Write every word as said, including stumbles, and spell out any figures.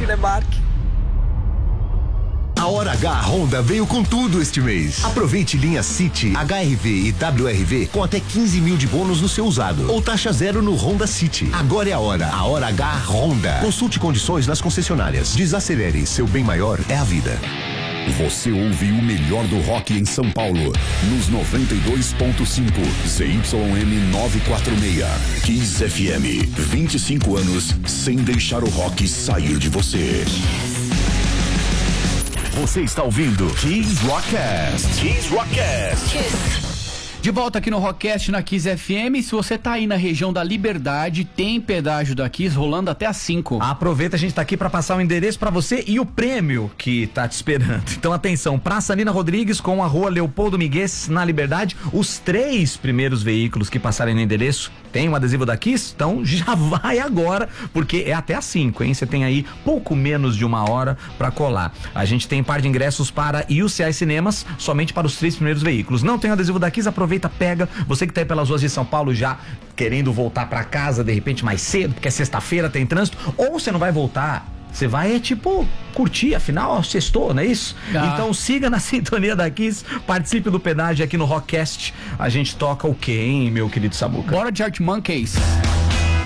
Cinemark. A Hora H Honda veio com tudo este mês. Aproveite linha City, H R V e W R V com até quinze mil de bônus no seu usado. Ou taxa zero no Honda City. Agora é a hora. A Hora H Honda. Consulte condições nas concessionárias. Desacelere. Seu bem maior é a vida. Você ouve o melhor do rock em São Paulo. Nos noventa e dois ponto cinco. Z Y M novecentos e quarenta e seis. Kiss F M. vinte e cinco anos sem deixar o rock sair de você. Você está ouvindo Kiss Rockcast. Kiss Rockcast. Kiss. De volta aqui no Rockcast na Kiss F M. Se você tá aí na região da Liberdade, tem pedágio da Kiss rolando até às cinco. Aproveita, a gente tá aqui pra passar o endereço pra você e o prêmio que tá te esperando. Então atenção, Praça Nina Rodrigues com a Rua Leopoldo Miguez na Liberdade. Os três primeiros veículos que passarem no endereço tem um adesivo da Kiss, então já vai agora, porque é até às cinco, hein? Você tem aí pouco menos de uma hora pra colar. A gente tem par de ingressos para U C I Cinemas, somente para os três primeiros veículos. Não tem o adesivo da Kiss, aproveita, pega. Você que tá aí pelas ruas de São Paulo já querendo voltar pra casa de repente mais cedo, porque é sexta-feira, tem trânsito, ou você não vai voltar, você vai é tipo curtir, afinal, ó, sextou, não é isso? Ah. Então siga na sintonia da Kiss, participe do pedágio aqui no Rockcast. A gente toca o quê, hein, meu querido Samuca? Bora de Arctic Monkeys.